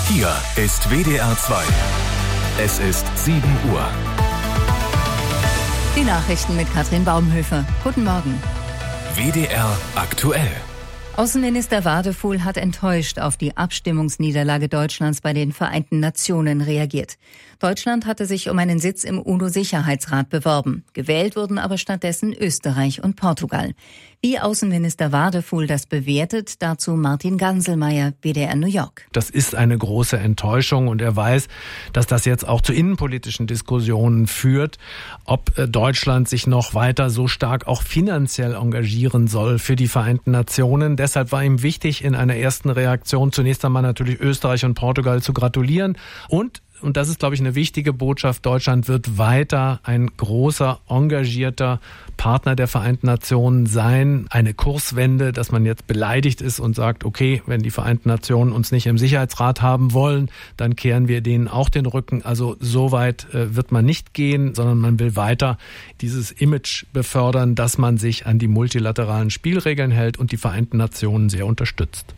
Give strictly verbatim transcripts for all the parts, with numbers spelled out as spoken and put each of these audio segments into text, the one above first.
Hier ist W D R zwei. Es ist sieben Uhr. Die Nachrichten mit Katrin Baumhöfer. Guten Morgen. W D R aktuell. Außenminister Wadefuhl hat enttäuscht auf die Abstimmungsniederlage Deutschlands bei den Vereinten Nationen reagiert. Deutschland hatte sich um einen Sitz im UNO-Sicherheitsrat beworben. Gewählt wurden aber stattdessen Österreich und Portugal. Wie Außenminister Wadefuhl das bewertet, dazu Martin Ganselmeier, W D R New York. Das ist eine große Enttäuschung und er weiß, dass das jetzt auch zu innenpolitischen Diskussionen führt, ob Deutschland sich noch weiter so stark auch finanziell engagieren soll für die Vereinten Nationen. Deshalb war ihm wichtig, in einer ersten Reaktion zunächst einmal natürlich Österreich und Portugal zu gratulieren und Und das ist, glaube ich, eine wichtige Botschaft. Deutschland wird weiter ein großer, engagierter Partner der Vereinten Nationen sein. Eine Kurswende, dass man jetzt beleidigt ist und sagt, okay, wenn die Vereinten Nationen uns nicht im Sicherheitsrat haben wollen, dann kehren wir denen auch den Rücken. Also so weit äh, wird man nicht gehen, sondern man will weiter dieses Image befördern, dass man sich an die multilateralen Spielregeln hält und die Vereinten Nationen sehr unterstützt.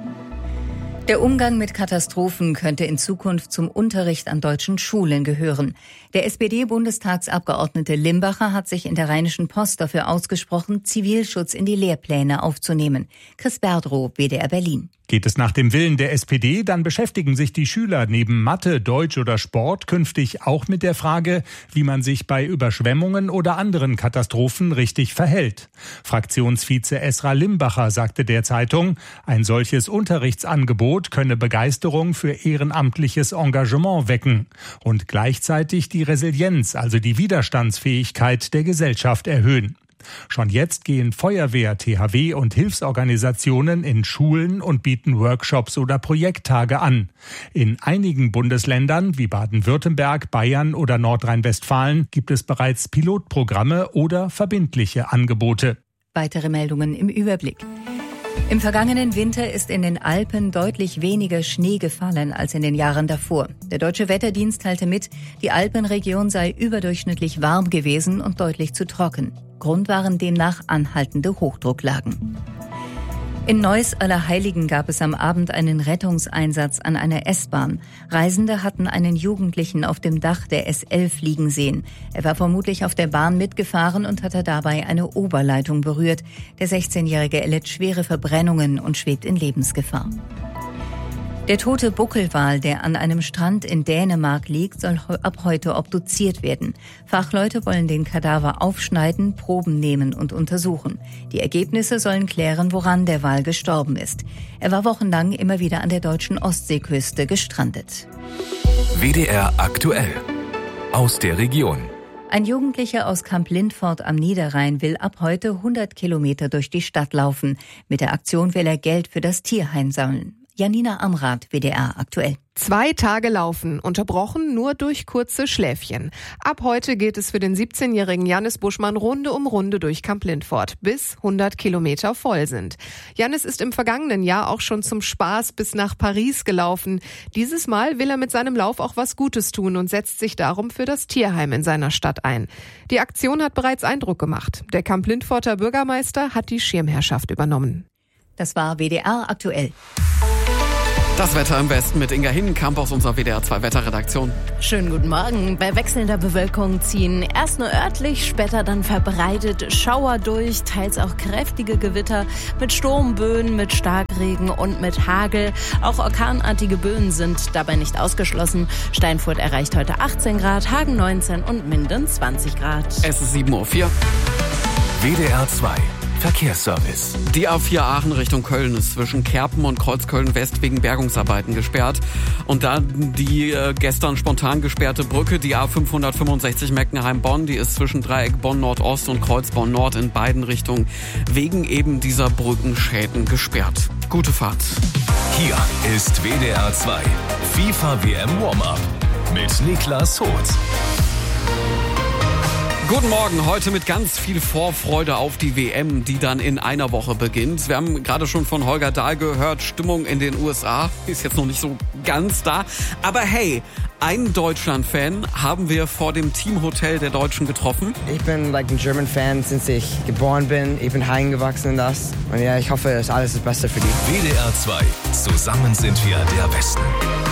Der Umgang mit Katastrophen könnte in Zukunft zum Unterricht an deutschen Schulen gehören. Der S P D-Bundestagsabgeordnete Limbacher hat sich in der Rheinischen Post dafür ausgesprochen, Zivilschutz in die Lehrpläne aufzunehmen. Chris Berdrow, W D R Berlin. Geht es nach dem Willen der S P D, dann beschäftigen sich die Schüler neben Mathe, Deutsch oder Sport künftig auch mit der Frage, wie man sich bei Überschwemmungen oder anderen Katastrophen richtig verhält. Fraktionsvize Esra Limbacher sagte der Zeitung, ein solches Unterrichtsangebot könne Begeisterung für ehrenamtliches Engagement wecken und gleichzeitig die Resilienz, also die Widerstandsfähigkeit der Gesellschaft erhöhen. Schon jetzt gehen Feuerwehr, T H W und Hilfsorganisationen in Schulen und bieten Workshops oder Projekttage an. In einigen Bundesländern wie Baden-Württemberg, Bayern oder Nordrhein-Westfalen gibt es bereits Pilotprogramme oder verbindliche Angebote. Weitere Meldungen im Überblick. Im vergangenen Winter ist in den Alpen deutlich weniger Schnee gefallen als in den Jahren davor. Der Deutsche Wetterdienst teilte mit, die Alpenregion sei überdurchschnittlich warm gewesen und deutlich zu trocken. Grund waren demnach anhaltende Hochdrucklagen. In Neuss-Allerheiligen gab es am Abend einen Rettungseinsatz an einer S-Bahn. Reisende hatten einen Jugendlichen auf dem Dach der S elf liegen sehen. Er war vermutlich auf der Bahn mitgefahren und hatte dabei eine Oberleitung berührt. Der sechzehnjährige erlitt schwere Verbrennungen und schwebt in Lebensgefahr. Der tote Buckelwal, der an einem Strand in Dänemark liegt, soll ab heute obduziert werden. Fachleute wollen den Kadaver aufschneiden, Proben nehmen und untersuchen. Die Ergebnisse sollen klären, woran der Wal gestorben ist. Er war wochenlang immer wieder an der deutschen Ostseeküste gestrandet. W D R aktuell. Aus der Region. Ein Jugendlicher aus Kamp-Lindfort am Niederrhein will ab heute hundert Kilometer durch die Stadt laufen. Mit der Aktion will er Geld für das Tierheim sammeln. Janina Amrath, W D R aktuell. Zwei Tage laufen, unterbrochen nur durch kurze Schläfchen. Ab heute geht es für den siebzehnjährigen Jannis Buschmann Runde um Runde durch Kamp-Lindfort, bis hundert Kilometer voll sind. Jannis ist im vergangenen Jahr auch schon zum Spaß bis nach Paris gelaufen. Dieses Mal will er mit seinem Lauf auch was Gutes tun und setzt sich darum für das Tierheim in seiner Stadt ein. Die Aktion hat bereits Eindruck gemacht. Der Kamp-Lindforter Bürgermeister hat die Schirmherrschaft übernommen. Das war W D R aktuell. Das Wetter im Westen mit Inga Hinnenkamp aus unserer W D R zwei Wetterredaktion. Schönen guten Morgen. Bei wechselnder Bewölkung ziehen erst nur örtlich, später dann verbreitet Schauer durch, teils auch kräftige Gewitter mit Sturmböen, mit Starkregen und mit Hagel. Auch orkanartige Böen sind dabei nicht ausgeschlossen. Steinfurt erreicht heute achtzehn Grad, Hagen neunzehn und Minden zwanzig Grad. Es ist sieben Uhr vier. W D R zwei. Verkehrsservice. Die A vier Aachen Richtung Köln ist zwischen Kerpen und Kreuzköln-West wegen Bergungsarbeiten gesperrt. Und dann die äh, gestern spontan gesperrte Brücke, die A fünfhundertfünfundsechzig Meckenheim-Bonn, die ist zwischen Dreieck Bonn-Nord-Ost und Kreuz Bonn-Nord in beiden Richtungen wegen eben dieser Brückenschäden gesperrt. Gute Fahrt. Hier ist W D R zwei. FIFA W M Warm-Up mit Niklas Hoth. Guten Morgen, heute mit ganz viel Vorfreude auf die W M, die dann in einer Woche beginnt. Wir haben gerade schon von Holger Dahl gehört, Stimmung in den U S A ist jetzt noch nicht so ganz da. Aber hey, einen Deutschland-Fan haben wir vor dem Teamhotel der Deutschen getroffen. Ich bin like ein German-Fan, seit ich geboren bin. Ich bin heimgewachsen in das. Und ja, ich hoffe, dass alles das Beste für die. W D R zwei. Zusammen sind wir der Besten.